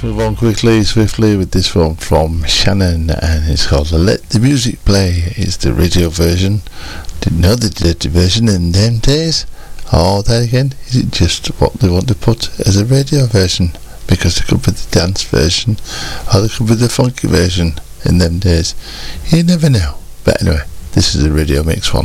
move on swiftly with this one from Shannon, and it's called Let the Music Play. It's the radio version. Didn't know they did a version in them days. Oh, then again, is it just what they want to put as a radio version? Because they could put the dance version, or they could put the funky version in them days. You never know. But anyway, this is a radio mix one.